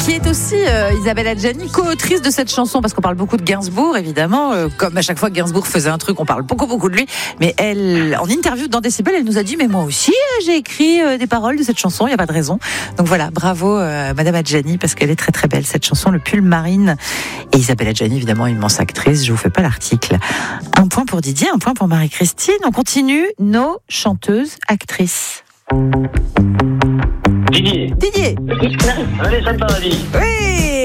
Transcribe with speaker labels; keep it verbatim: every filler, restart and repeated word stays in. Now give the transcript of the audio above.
Speaker 1: qui est aussi euh, Isabelle Adjani, co-autrice de cette chanson, parce qu'on parle beaucoup de Gainsbourg, évidemment. Euh, comme à chaque fois que Gainsbourg faisait un truc, on parle beaucoup, beaucoup de lui. Mais elle, en interview dans Décibel, elle nous a dit, mais moi aussi, j'ai écrit euh, des paroles de cette chanson, il n'y a pas de raison. Donc voilà, bravo euh, Madame Adjani, parce qu'elle est très très belle, cette chanson, Le pull marine. Et Isabelle Adjani, évidemment, immense actrice, je vous fais pas l'article. Un point pour Didier, un point pour Marie-Christine. On continue nos chanteuses actrices.
Speaker 2: Didier.
Speaker 1: Didier.
Speaker 2: Allez, c'est le paradis.
Speaker 1: Oui.